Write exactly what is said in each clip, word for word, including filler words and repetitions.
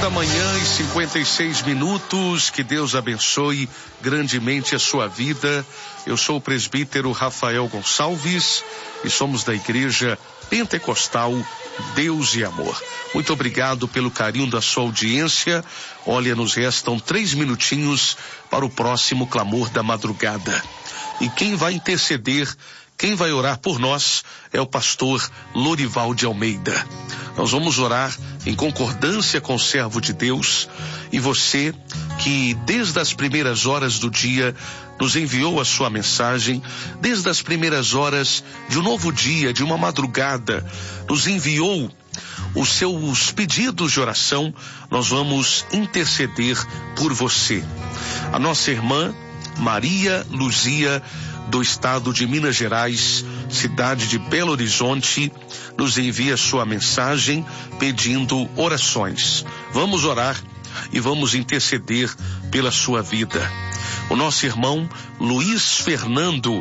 da manhã e cinquenta e seis minutos. Que Deus abençoe grandemente a sua vida. Eu sou o presbítero Rafael Gonçalves e somos da Igreja Pentecostal Deus e Amor. Muito obrigado pelo carinho da sua audiência. Olha, nos restam três minutinhos para o próximo clamor da madrugada. E quem vai interceder, quem vai orar por nós é o pastor Lorival de Almeida. Nós vamos orar em concordância com o servo de Deus, e você que desde as primeiras horas do dia nos enviou a sua mensagem, desde as primeiras horas de um novo dia, de uma madrugada, nos enviou os seus pedidos de oração, nós vamos interceder por você. A nossa irmã Maria Luzia, do estado de Minas Gerais, cidade de Belo Horizonte, nos envia sua mensagem pedindo orações. Vamos orar e vamos interceder pela sua vida. O nosso irmão Luiz Fernando,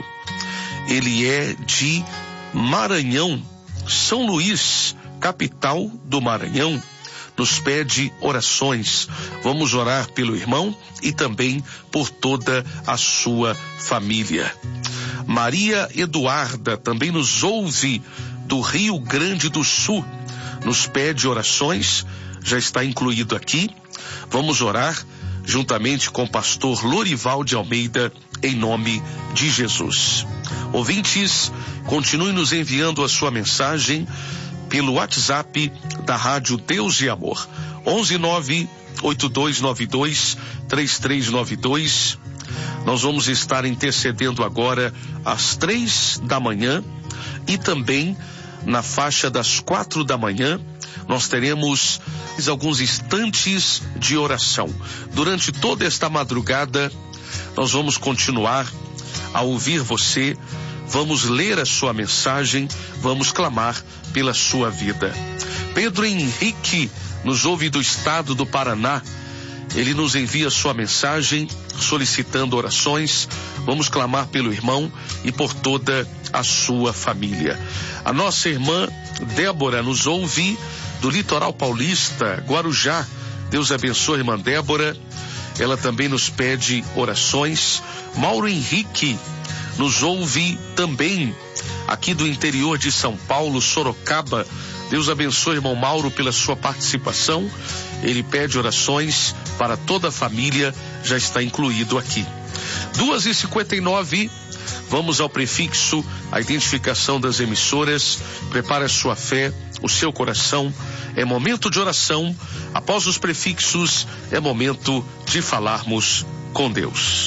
ele é de Maranhão, São Luís, capital do Maranhão, nos pede orações. Vamos orar pelo irmão e também por toda a sua família. Maria Eduarda também nos ouve do Rio Grande do Sul, nos pede orações, já está incluído aqui. Vamos orar juntamente com o pastor Lorival de Almeida, em nome de Jesus. Ouvintes, continue nos enviando a sua mensagem pelo WhatsApp da Rádio Deus e Amor, onze nove oito dois nove dois três três nove dois. Nós vamos estar intercedendo agora às três da manhã e também na faixa das quatro da manhã. Nós teremos alguns instantes de oração. Durante toda esta madrugada, nós vamos continuar a ouvir você, vamos ler a sua mensagem, vamos clamar pela sua vida. Pedro Henrique nos ouve do estado do Paraná. Ele nos envia sua mensagem solicitando orações. Vamos clamar pelo irmão e por toda a sua família. A nossa irmã Débora nos ouve do litoral paulista, Guarujá. Deus abençoe a irmã Débora. Ela também nos pede orações. Mauro Henrique nos ouve também aqui do interior de São Paulo, Sorocaba. Deus abençoe, irmão Mauro, pela sua participação. Ele pede orações para toda a família, já está incluído aqui. duas e cinquenta e nove, vamos ao prefixo, a identificação das emissoras. Prepare a sua fé, o seu coração. É momento de oração. Após os prefixos, é momento de falarmos com Deus.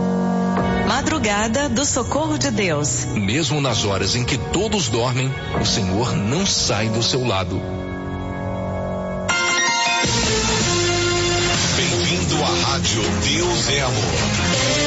Madrugada do Socorro de Deus. Mesmo nas horas em que todos dormem, o Senhor não sai do seu lado. Bem-vindo à Rádio Deus é Amor.